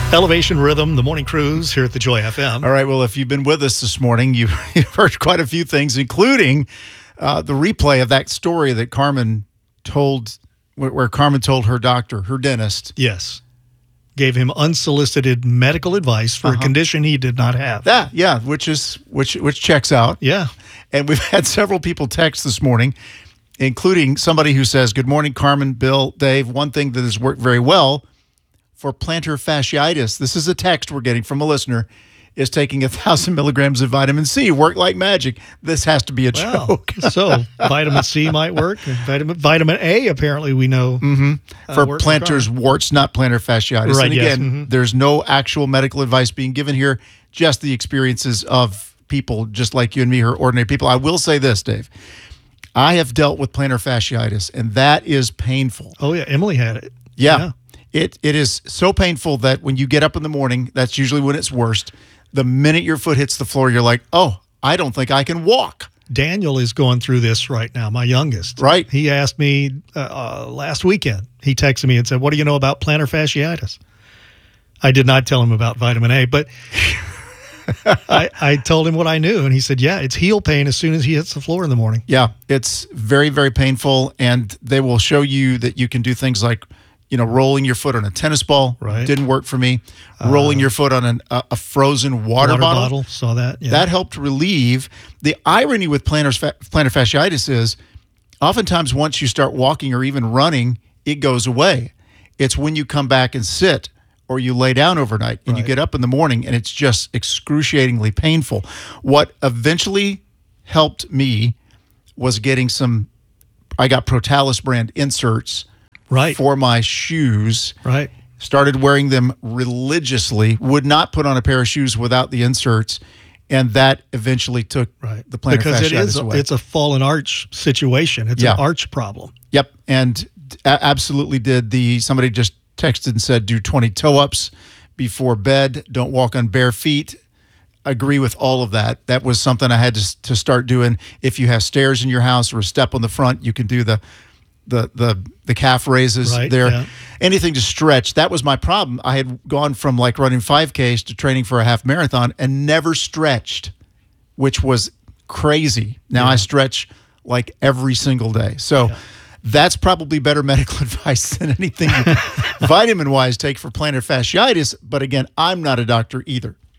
Elevation Rhythm, the morning cruise here at the Joy FM. All right, well, if you've been with us this morning, you've heard quite a few things, including the replay of that story that Carmen told, where Carmen told her doctor, her dentist. Yes. Gave him unsolicited medical advice for a condition he did not have. Which checks out. Yeah. And we've had several people text this morning, including somebody who says, "Good morning, Carmen, Bill, Dave. One thing that has worked very well for plantar fasciitis," this is a text we're getting from a listener, "is taking 1,000 milligrams of vitamin C. Worked like magic." This has to be a joke. So vitamin C might work. Vitamin A, apparently, we know. For plantar warts, not plantar fasciitis. Right, and again, there's no actual medical advice being given here, just the experiences of people just like you and me who are ordinary people. I will say this, Dave. I have dealt with plantar fasciitis, and that is painful. Oh, yeah. Emily had it. Yeah. It is so painful that when you get up in the morning, that's usually when it's worst. The minute your foot hits the floor, you're like, oh, I don't think I can walk. Daniel is going through this right now, my youngest. Right. He asked me last weekend. He texted me and said, "What do you know about plantar fasciitis?" I did not tell him about vitamin A, but I told him what I knew, and he said, yeah, it's heel pain as soon as he hits the floor in the morning. Yeah, it's very, very painful, and they will show you that you can do things like, rolling your foot on a tennis ball. Right. Didn't work for me. Rolling your foot on a frozen water bottle. Saw that. Yeah. That helped relieve. The irony with plantar fasciitis is oftentimes once you start walking or even running, it goes away. It's when you come back and sit or you lay down overnight and you get up in the morning and it's just excruciatingly painful. What eventually helped me was getting I got Protalis brand inserts for my shoes. Right. Started wearing them religiously, would not put on a pair of shoes without the inserts, and that eventually took the plantar fasciitis away. It's a fallen arch situation. It's an arch problem. Yep, and absolutely did. Somebody just texted and said, do 20 toe-ups before bed. Don't walk on bare feet. Agree with all of that. That was something I had to start doing. If you have stairs in your house or a step on the front, you can do the calf raises there. Yeah. Anything to stretch. That was my problem. I had gone from like running 5Ks to training for a half marathon and never stretched, which was crazy. Now I stretch like every single day. So that's probably better medical advice than anything you can vitamin-wise take for plantar fasciitis. But again, I'm not a doctor either.